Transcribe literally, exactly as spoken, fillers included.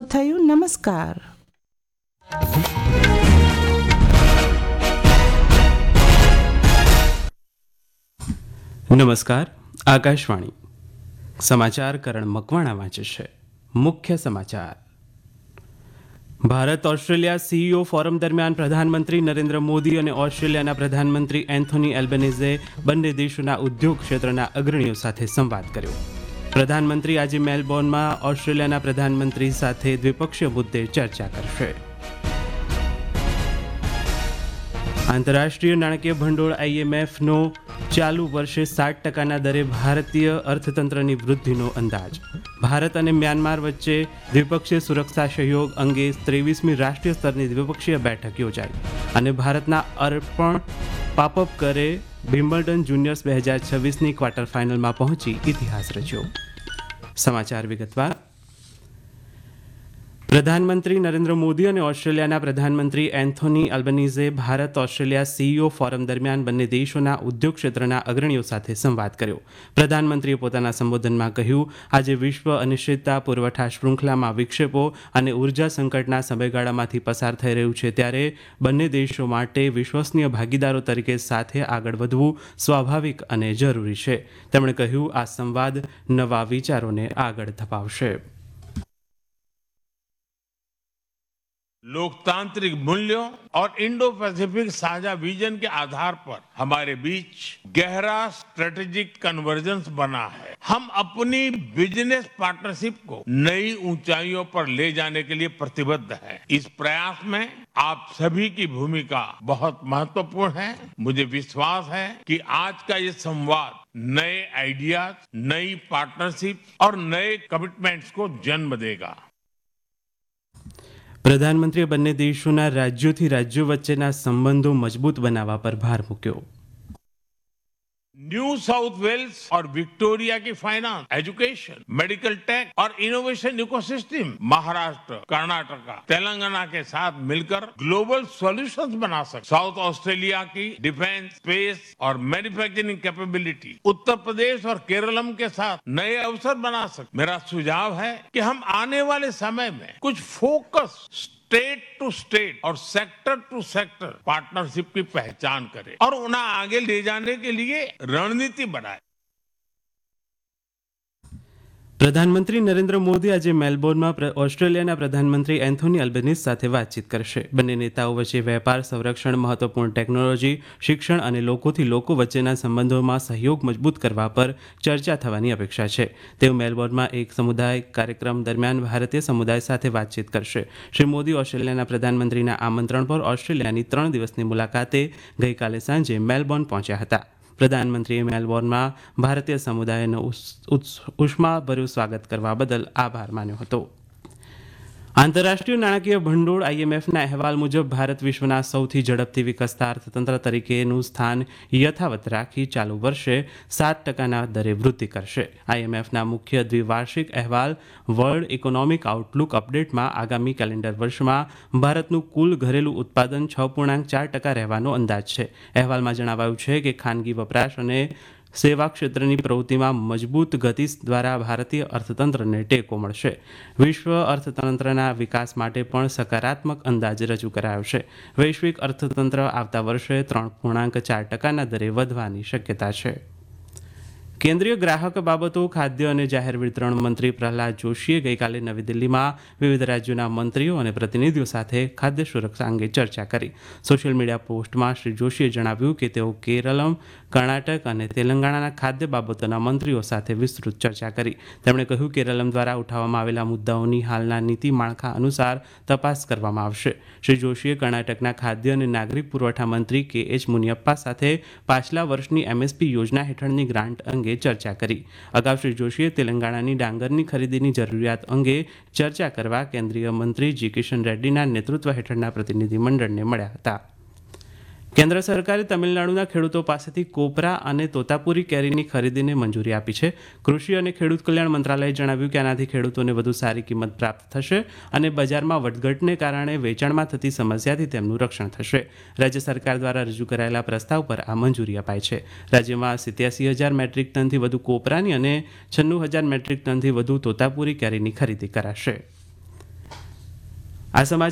થયું. નમસ્કાર. નમસ્કાર. આકાશવાણી સમાચાર કરણ મકવાણા વાંચે છે. મુખ્ય સમાચાર. ભારત ઓસ્ટ્રેલિયા સીઈઓ ફોરમ દરમિયાન પ્રધાનમંત્રી નરેન્દ્ર મોદી અને ઓસ્ટ્રેલિયાના પ્રધાનમંત્રી એન્થોની એલ્બનીઝે બંને દેશોના ઉદ્યોગ ક્ષેત્રના અગ્રણીઓ સાથે સંવાદ કર્યો. પ્રધાનમંત્રી આજે મેલબોર્નમાં ઓસ્ટ્રેલિયાના પ્રધાનમંત્રી સાથે દ્વિપક્ષીય મુદ્દે ચર્ચા કરશે. આંતરરાષ્ટ્રીય નાણાકીય ભંડોળ આઈએમએફનો ચાલુ વર્ષે સાત ટકાના દરે ભારતીય અર્થતંત્રની વૃદ્ધિનો અંદાજ. ભારત અને મ્યાનમાર વચ્ચે દ્વિપક્ષીય સુરક્ષા સહયોગ અંગે ત્રેવીસમી રાષ્ટ્રીય સ્તરની દ્વિપક્ષીય બેઠક યોજાઈ અને ભારતના અર્પણ પાપઅપ કરે વિમ્બલ્ડન જુનિયર્સ બે હજાર છવ્વીસની ક્વાર્ટર ફાઇનલમાં પહોંચી ઇતિહાસ રચ્યો. સમાચાર વિગતવાર. પ્રધાનમંત્રી નરેન્દ્ર મોદી અને ઓસ્ટ્રેલિયાના પ્રધાનમંત્રી Anthony એલ્બનીઝે Bharat Australia CEO forum દરમિયાન બંને દેશોના ઉદ્યોગ ક્ષેત્રના અગ્રણીઓ સાથે સંવાદ કર્યો. પ્રધાનમંત્રીએ પોતાના સંબોધનમાં કહ્યું, આજે વિશ્વ અનિશ્ચિતતા, પુરવઠા શૃંખલામાં વિક્ષેપો અને ઉર્જા સંકટના સમયગાળામાંથી પસાર થઈ રહ્યું છે, ત્યારે બંને દેશો માટે વિશ્વસનીય ભાગીદારો તરીકે સાથે આગળ વધવું સ્વાભાવિક અને જરૂરી છે. તેમણે કહ્યું, આ સંવાદ નવા વિચારોને આગળ ધપાવશે. लोकतांत्रिक मूल्यों और इंडो पैसिफिक साझा विजन के आधार पर हमारे बीच गहरा स्ट्रेटेजिक कन्वर्जेंस बना है. हम अपनी बिजनेस पार्टनरशिप को नई ऊंचाइयों पर ले जाने के लिए प्रतिबद्ध है. इस प्रयास में आप सभी की भूमिका बहुत महत्वपूर्ण है. मुझे विश्वास है कि आज का ये संवाद नए आइडियाज, नई पार्टनरशिप और नए कमिटमेंट्स को जन्म देगा. પ્રધાનમંત્રીએ બંને દેશોના રાજ્યોથી રાજ્યો વચ્ચેના સંબંધો મજબૂત બનાવવા પર ભાર મૂક્યો. न्यू साउथ वेल्स और विक्टोरिया की फाइनेंस, एजुकेशन, मेडिकल टेक और इनोवेशन इकोसिस्टम महाराष्ट्र, कर्नाटका, तेलंगाना के साथ मिलकर ग्लोबल सॉल्यूशंस बना सकते. साउथ ऑस्ट्रेलिया की डिफेंस, स्पेस और मैन्युफैक्चरिंग कैपेबिलिटी उत्तर प्रदेश और केरलम के साथ नए अवसर बना सकते. मेरा सुझाव है कि हम आने वाले समय में कुछ फोकस स्टेट टू स्टेट और सेक्टर टू सेक्टर पार्टनरशिप की पहचान करें और उन्हें आगे ले जाने के लिए रणनीति बनाए. પ્રધાનમંત્રી નરેન્દ્ર મોદી આજે મેલબોર્નમાં ઓસ્ટ્રેલિયાના પ્રધાનમંત્રી એન્થોની એલ્બનીઝ સાથે વાતચીત કરશે. બંને નેતાઓ વચ્ચે વેપાર, સંરક્ષણ, મહત્વપૂર્ણ ટેકનોલોજી, શિક્ષણ અને લોકોથી લોકો વચ્ચેના સંબંધોમાં સહયોગ મજબૂત કરવા પર ચર્ચા થવાની અપેક્ષા છે. તેઓ મેલબોર્નમાં એક સમુદાય કાર્યક્રમ દરમિયાન ભારતીય સમુદાય સાથે વાતચીત કરશે. શ્રી મોદી ઓસ્ટ્રેલિયાના પ્રધાનમંત્રીના આમંત્રણ પર ઓસ્ટ્રેલિયાની ત્રણ દિવસની મુલાકાતે ગઈકાલે સાંજે મેલબોર્ન પહોંચ્યા હતા. પ્રધાનમંત્રીએ મેલબોર્નમાં ભારતીય સમુદાયનું ઉષ્માભર્યું સ્વાગત કરવા બદલ આભાર માન્યો હતો. આંતરરાષ્ટ્રીય નાણાકીય ભંડોળ આઈએમએફના અહેવાલ મુજબ ભારત વિશ્વના સૌથી ઝડપથી વિકસતા અર્થતંત્ર તરીકેનું સ્થાન યથાવત રાખી ચાલુ વર્ષે સાત ટકાના દરે વૃદ્ધિ કરશે. આઈએમએફના મુખ્ય દ્વિવાર્ષિક અહેવાલ વર્લ્ડ ઇકોનોમિક આઉટલુક અપડેટમાં આગામી કેલેન્ડર વર્ષમાં ભારતનું કુલ ઘરેલું ઉત્પાદન છ પૂર્ણાંક ચાર ટકા રહેવાનો અંદાજ છે. અહેવાલમાં જણાવાયું છે કે ખાનગી વપરાશ અને સેવા ક્ષેત્રની પ્રવૃત્તિમાં મજબૂત ગતિ દ્વારા ભારતીય અર્થતંત્રને ટેકો મળશે. વિશ્વ અર્થતંત્રના વિકાસ માટે પણ સકારાત્મક અંદાજ રજૂ કરાયો છે. વૈશ્વિક અર્થતંત્ર આવતા વર્ષે ત્રણ પૂર્ણાંક ચાર ટકાના દરે વધવાની શક્યતા છે. કેન્દ્રીય ગ્રાહક બાબતો, ખાદ્ય અને જાહેર વિતરણ મંત્રી પ્રહલાદ જોશીએ ગઈકાલે નવી દિલ્હીમાં વિવિધ રાજ્યોના મંત્રીઓ અને પ્રતિનિધિઓ સાથે ખાદ્ય સુરક્ષા અંગે ચર્ચા કરી. સોશિયલ મીડિયા પોસ્ટમાં શ્રી જોશીએ જણાવ્યું કે તેઓ કેરળમ, કર્ણાટક અને તેલંગાણાના ખાદ્ય બાબતોના મંત્રીઓ સાથે વિસ્તૃત ચર્ચા કરી. તેમણે કહ્યું, કેરળમ દ્વારા ઉઠાવવામાં આવેલા મુદ્દાઓની હાલના નીતિ માળખા અનુસાર તપાસ કરવામાં આવશે. શ્રી જોશીએ કર્ણાટકના ખાદ્ય અને નાગરિક પુરવઠા મંત્રી કે એચ મુનિયપ્પા સાથે પાછલા વર્ષની એમએસપી યોજના હેઠળની ગ્રાન્ટ અંગે ચર્ચા કરી. અગાઉ શ્રી જોશીએ તેલંગાણાની ડાંગરની ખરીદીની જરૂરિયાત અંગે ચર્ચા કરવા કેન્દ્રીય મંત્રી જી કિશન રેડ્ડીના નેતૃત્વ હેઠળના પ્રતિનિધિમંડળને મળ્યા હતા. કેન્દ્ર સરકારે તમિલનાડુના ખેડૂતો પાસેથી કોપરા અને તોતાપુરી કેરીની ખરીદીને મંજૂરી આપી છે. કૃષિ અને ખેડૂત કલ્યાણ મંત્રાલયે જણાવ્યું કે આનાથી ખેડૂતોને વધુ સારી કિંમત પ્રાપ્ત થશે અને બજારમાં વધઘટને કારણે વેચાણમાં થતી સમસ્યાથી તેમનું રક્ષણ થશે. રાજ્ય સરકાર દ્વારા રજૂ કરાયેલા પ્રસ્તાવ પર આ મંજૂરી અપાઈ છે. રાજ્યમાં સિત્યાસી હજાર મેટ્રિક ટનથી વધુ કોપરાની અને છન્નું હજાર મેટ્રિક ટનથી વધુ તોતાપુરી કેરીની ખરીદી કરાશે. આ સમાચાર